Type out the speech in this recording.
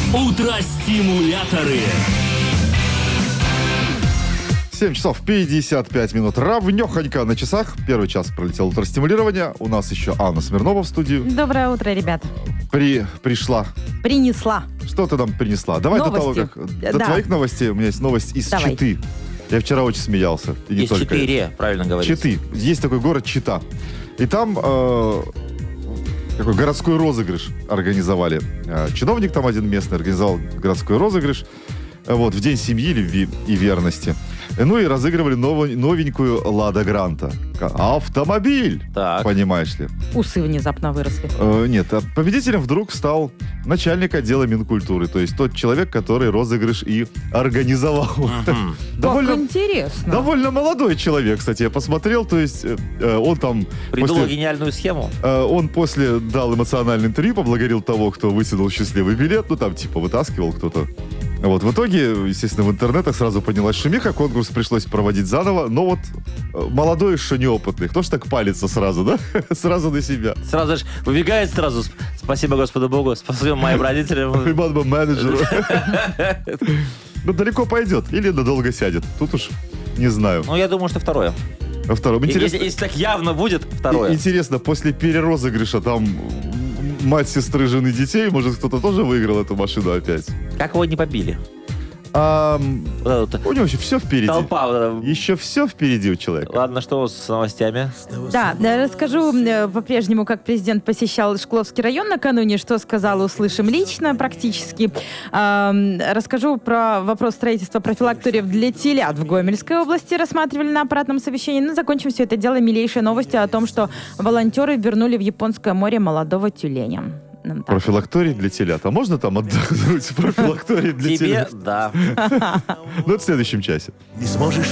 Утро-стимуляторы. 7 часов 55 минут. Равнёхонько на часах. Первый час пролетел утростимулирование. У нас еще Анна Смирнова в студии. Доброе утро, ребят. Пришла. Принесла. Что ты нам принесла? Давай Новости. до того, как... До Да. твоих новостей у меня есть новость из Давай. Читы. Я вчера очень смеялся. И не Из только Читы, правильно говорить. Читы. Есть такой город Чита. И там такой городской розыгрыш организовали. Чиновник там один местный организовал городской розыгрыш в День семьи, любви и верности. Ну и разыгрывали новенькую Лада Гранта. Автомобиль! Так. Понимаешь ли? Усы внезапно выросли. Нет, победителем вдруг стал начальник отдела Минкультуры. То есть тот человек, который розыгрыш и организовал. Как интересно. Довольно молодой человек, кстати, я посмотрел. То есть он там... Придумал гениальную схему. Он после дал эмоциональное интервью, поблагодарил того, кто вытянул счастливый билет. Ну, там, типа, вытаскивал кто-то. В итоге, естественно, в интернетах сразу поднялась шумиха, конкурс пришлось проводить заново. Но молодой еще неопытный. Кто ж так палится сразу, да? Сразу на себя. Сразу же выбегает сразу. Спасибо Господу Богу, спасибо моим родителям. Менеджеру. Ну, далеко пойдет или надолго сядет. Тут уж не знаю. Ну, я думаю, что второе. Во втором. Интересно, Если так явно будет, второе. интересно, после перерозыгрыша там мать, сестры, жены, детей, может, кто-то тоже выиграл эту машину опять? Как его не побили? У него еще все впереди. Толпа. Еще все впереди у человека. Ладно, что с новостями? Да, расскажу по-прежнему, как президент посещал Шкловский район накануне, что сказал, услышим лично практически. Расскажу про вопрос строительства профилакториев для телят в Гомельской области. Рассматривали на аппаратном совещании. Но закончим все это дело милейшей новостью о том, что волонтеры вернули в Японское море молодого тюленя. Профилакторий для телят. А можно там отдохнуть? Профилакторий для Тебе, телят? да. Ну, это в следующем часе. Не сможешь